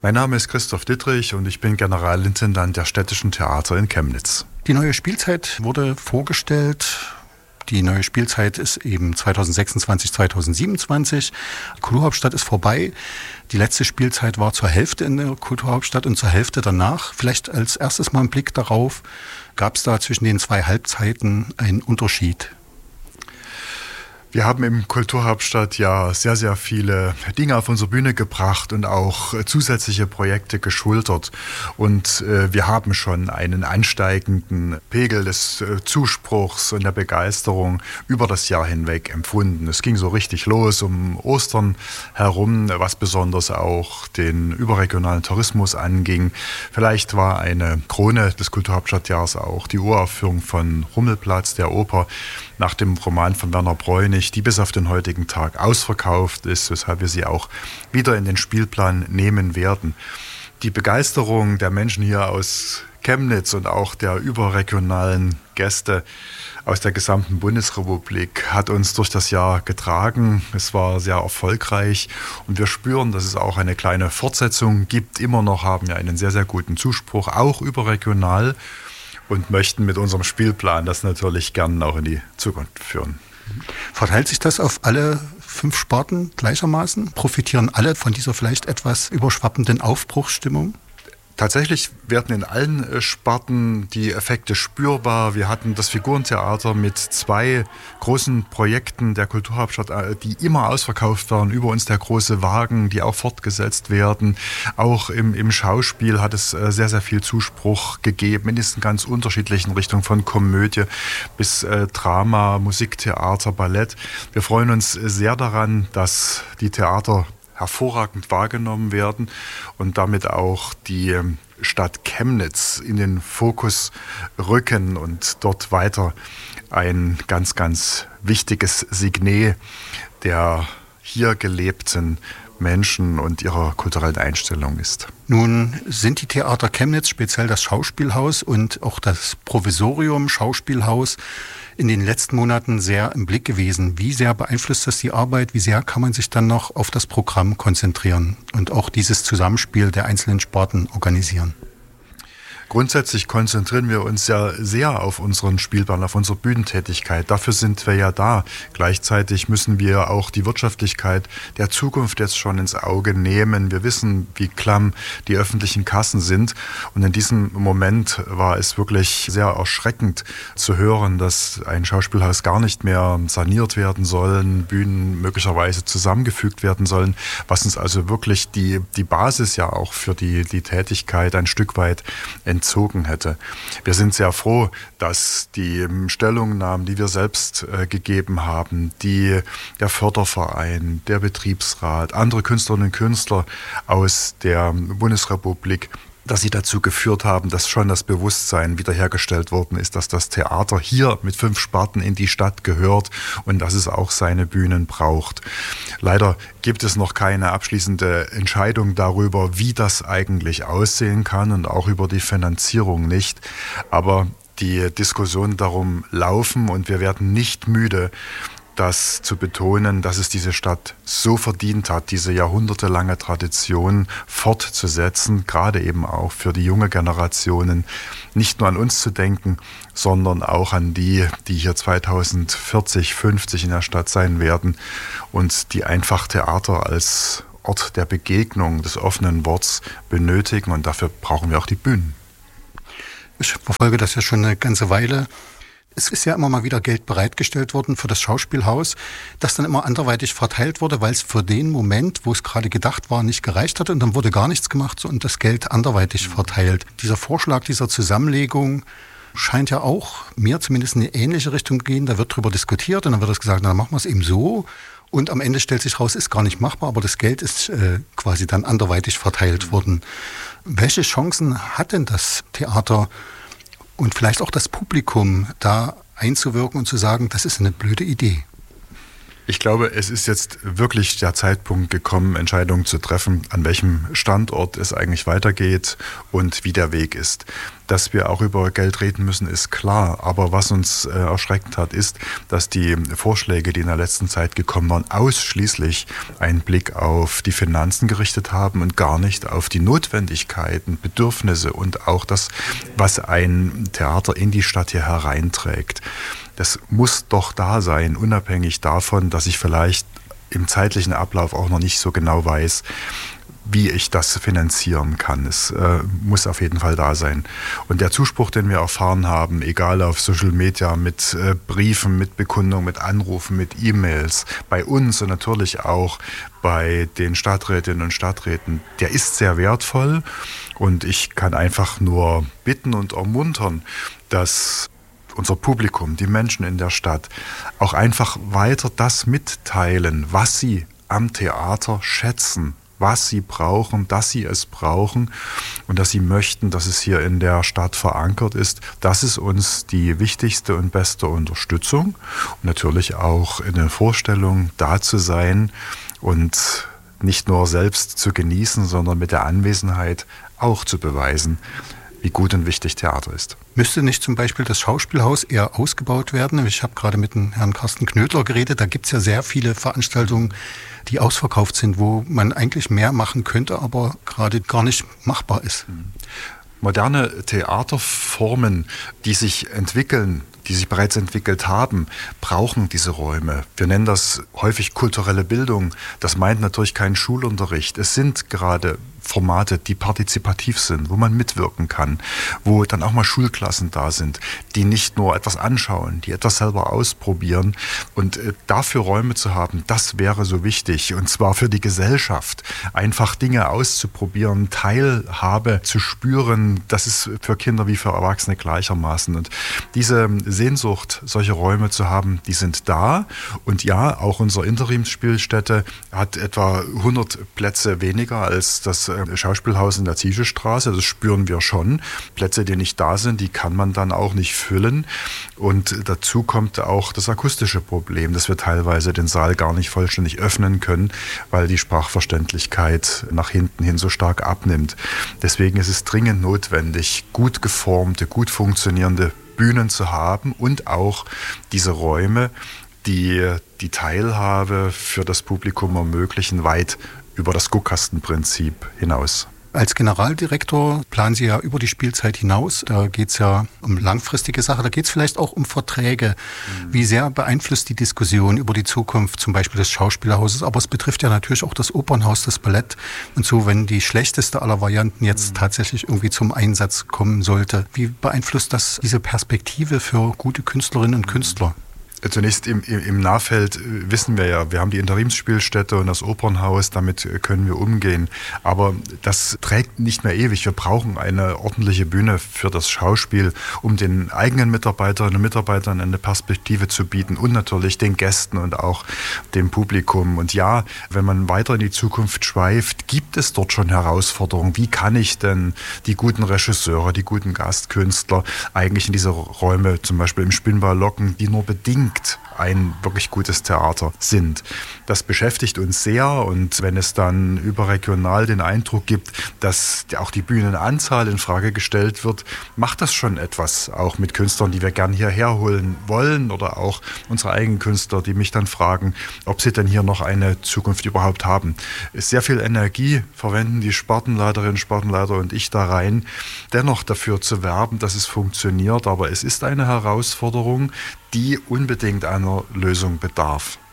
Mein Name ist Christoph Dittrich und ich bin Generalintendant der Städtischen Theater in Chemnitz. Die neue Spielzeit wurde vorgestellt. Die neue Spielzeit ist eben 2026, 2027. Die Kulturhauptstadt ist vorbei. Die letzte Spielzeit war zur Hälfte in der Kulturhauptstadt und zur Hälfte danach. Vielleicht als erstes mal einen Blick darauf. Gab es da zwischen den zwei Halbzeiten einen Unterschied? Wir haben im Kulturhauptstadt ja sehr, sehr viele Dinge auf unsere Bühne gebracht und auch zusätzliche Projekte geschultert. Und wir haben schon einen ansteigenden Pegel des Zuspruchs und der Begeisterung über das Jahr hinweg empfunden. Es ging so richtig los um Ostern herum, was besonders auch den überregionalen Tourismus anging. Vielleicht war eine Krone des Kulturhauptstadtjahres auch die Uraufführung von Rummelplatz, der Oper, nach dem Roman von Werner Bräunig, die bis auf den heutigen Tag ausverkauft ist, weshalb wir sie auch wieder in den Spielplan nehmen werden. Die Begeisterung der Menschen hier aus Chemnitz und auch der überregionalen Gäste aus der gesamten Bundesrepublik hat uns durch das Jahr getragen. Es war sehr erfolgreich und wir spüren, dass es auch eine kleine Fortsetzung gibt. Immer noch haben wir einen sehr, sehr guten Zuspruch, auch überregional, und möchten mit unserem Spielplan das natürlich gern auch in die Zukunft führen. Verteilt sich das auf alle 5 Sparten gleichermaßen? Profitieren alle von dieser vielleicht etwas überschwappenden Aufbruchsstimmung? Tatsächlich werden in allen Sparten die Effekte spürbar. Wir hatten das Figurentheater mit 2 großen Projekten der Kulturhauptstadt, die immer ausverkauft waren. Über uns der große Wagen, die auch fortgesetzt werden. Auch im Schauspiel hat es sehr, sehr viel Zuspruch gegeben, in diesen ganz unterschiedlichen Richtungen, von Komödie bis Drama, Musiktheater, Ballett. Wir freuen uns sehr daran, dass die Theater hervorragend wahrgenommen werden und damit auch die Stadt Chemnitz in den Fokus rücken und dort weiter ein ganz, ganz wichtiges Signet der hier gelebten Menschen und ihrer kulturellen Einstellung ist. Nun sind die Theater Chemnitz, speziell das Schauspielhaus und auch das Provisorium Schauspielhaus, in den letzten Monaten sehr im Blick gewesen. Wie sehr beeinflusst das die Arbeit? Wie sehr kann man sich dann noch auf das Programm konzentrieren und auch dieses Zusammenspiel der einzelnen Sparten organisieren? Grundsätzlich konzentrieren wir uns ja sehr auf unseren Spielplan, auf unsere Bühnentätigkeit. Dafür sind wir ja da. Gleichzeitig müssen wir auch die Wirtschaftlichkeit der Zukunft jetzt schon ins Auge nehmen. Wir wissen, wie klamm die öffentlichen Kassen sind. Und in diesem Moment war es wirklich sehr erschreckend zu hören, dass ein Schauspielhaus gar nicht mehr saniert werden soll, Bühnen möglicherweise zusammengefügt werden sollen, was uns also wirklich die Basis ja auch für die Tätigkeit ein Stück weit entzogen hätte. Wir sind sehr froh, dass die Stellungnahmen, die wir selbst gegeben haben, der Förderverein, der Betriebsrat, andere Künstlerinnen und Künstler aus der Bundesrepublik, dass sie dazu geführt haben, dass schon das Bewusstsein wiederhergestellt worden ist, dass das Theater hier mit 5 Sparten in die Stadt gehört und dass es auch seine Bühnen braucht. Leider gibt es noch keine abschließende Entscheidung darüber, wie das eigentlich aussehen kann und auch über die Finanzierung nicht. Aber die Diskussionen darum laufen und wir werden nicht müde, das zu betonen, dass es diese Stadt so verdient hat, diese jahrhundertelange Tradition fortzusetzen, gerade eben auch für die junge Generationen, nicht nur an uns zu denken, sondern auch an die hier 2040, 50 in der Stadt sein werden und die einfach Theater als Ort der Begegnung, des offenen Worts benötigen, und dafür brauchen wir auch die Bühnen. Ich verfolge das ja schon eine ganze Weile. Es ist ja immer mal wieder Geld bereitgestellt worden für das Schauspielhaus, das dann immer anderweitig verteilt wurde, weil es für den Moment, wo es gerade gedacht war, nicht gereicht hatte, und dann wurde gar nichts gemacht und das Geld anderweitig verteilt. Dieser Vorschlag dieser Zusammenlegung scheint ja auch mir zumindest in eine ähnliche Richtung zu gehen. Da wird drüber diskutiert und dann wird es gesagt, na, dann machen wir es eben so. Und am Ende stellt sich raus, ist gar nicht machbar, aber das Geld ist quasi dann anderweitig verteilt worden. Welche Chancen hat denn das Theater und vielleicht auch das Publikum, da einzuwirken und zu sagen, das ist eine blöde Idee? Ich glaube, es ist jetzt wirklich der Zeitpunkt gekommen, Entscheidungen zu treffen, an welchem Standort es eigentlich weitergeht und wie der Weg ist. Dass wir auch über Geld reden müssen, ist klar. Aber was uns erschreckt hat, ist, dass die Vorschläge, die in der letzten Zeit gekommen waren, ausschließlich einen Blick auf die Finanzen gerichtet haben und gar nicht auf die Notwendigkeiten, Bedürfnisse und auch das, was ein Theater in die Stadt hier hereinträgt. Das muss doch da sein, unabhängig davon, dass ich vielleicht im zeitlichen Ablauf auch noch nicht so genau weiß, wie ich das finanzieren kann. Es muss auf jeden Fall da sein. Und der Zuspruch, den wir erfahren haben, egal auf Social Media, mit Briefen, mit Bekundungen, mit Anrufen, mit E-Mails, bei uns und natürlich auch bei den Stadträtinnen und Stadträten, der ist sehr wertvoll. Und ich kann einfach nur bitten und ermuntern, dass unser Publikum, die Menschen in der Stadt, auch einfach weiter das mitteilen, was sie am Theater schätzen, was sie brauchen, dass sie es brauchen und dass sie möchten, dass es hier in der Stadt verankert ist. Das ist uns die wichtigste und beste Unterstützung. Und natürlich auch in der Vorstellung, da zu sein und nicht nur selbst zu genießen, sondern mit der Anwesenheit auch zu beweisen, wie gut und wichtig Theater ist. Müsste nicht zum Beispiel das Schauspielhaus eher ausgebaut werden? Ich habe gerade mit dem Herrn Carsten Knödler geredet. Da gibt es ja sehr viele Veranstaltungen, die ausverkauft sind, wo man eigentlich mehr machen könnte, aber gerade gar nicht machbar ist. Moderne Theaterformen, die sich entwickeln, die sich bereits entwickelt haben, brauchen diese Räume. Wir nennen das häufig kulturelle Bildung. Das meint natürlich keinen Schulunterricht. Es sind gerade Formate, die partizipativ sind, wo man mitwirken kann, wo dann auch mal Schulklassen da sind, die nicht nur etwas anschauen, die etwas selber ausprobieren. Und dafür Räume zu haben, das wäre so wichtig. Und zwar für die Gesellschaft. Einfach Dinge auszuprobieren, Teilhabe zu spüren, das ist für Kinder wie für Erwachsene gleichermaßen. Und diese Sehnsucht, solche Räume zu haben, die sind da. Und ja, auch unsere Interimsspielstätte hat etwa 100 Plätze weniger als das Schauspielhaus in der Zieschestraße. Das spüren wir schon. Plätze, die nicht da sind, die kann man dann auch nicht füllen. Und dazu kommt auch das akustische Problem, dass wir teilweise den Saal gar nicht vollständig öffnen können, weil die Sprachverständlichkeit nach hinten hin so stark abnimmt. Deswegen ist es dringend notwendig, gut geformte, gut funktionierende Bühnen zu haben und auch diese Räume, die die Teilhabe für das Publikum ermöglichen, weit über das Guckkastenprinzip hinaus. Als Generaldirektor planen Sie ja über die Spielzeit hinaus. Da geht es ja um langfristige Sachen. Da geht es vielleicht auch um Verträge. Wie sehr beeinflusst die Diskussion über die Zukunft zum Beispiel des Schauspielhauses? Aber es betrifft ja natürlich auch das Opernhaus, das Ballett und so, wenn die schlechteste aller Varianten jetzt tatsächlich irgendwie zum Einsatz kommen sollte. Wie beeinflusst das diese Perspektive für gute Künstlerinnen und Künstler? Zunächst im Nahfeld wissen wir ja, wir haben die Interimsspielstätte und das Opernhaus, damit können wir umgehen. Aber das trägt nicht mehr ewig. Wir brauchen eine ordentliche Bühne für das Schauspiel, um den eigenen Mitarbeiterinnen und Mitarbeitern eine Perspektive zu bieten und natürlich den Gästen und auch dem Publikum. Und ja, wenn man weiter in die Zukunft schweift, gibt es dort schon Herausforderungen. Wie kann ich denn die guten Regisseure, die guten Gastkünstler eigentlich in diese Räume, zum Beispiel im Spinnball locken, die nur bedingt ein wirklich gutes Theater sind. Das beschäftigt uns sehr und wenn es dann überregional den Eindruck gibt, dass auch die Bühnenanzahl in Frage gestellt wird, macht das schon etwas, auch mit Künstlern, die wir gern hierher holen wollen oder auch unsere eigenen Künstler, die mich dann fragen, ob sie denn hier noch eine Zukunft überhaupt haben. Sehr viel Energie verwenden die Spartenleiterinnen, Spartenleiter und ich da rein, dennoch dafür zu werben, dass es funktioniert, aber es ist eine Herausforderung, die unbedingt einer Lösung bedarf.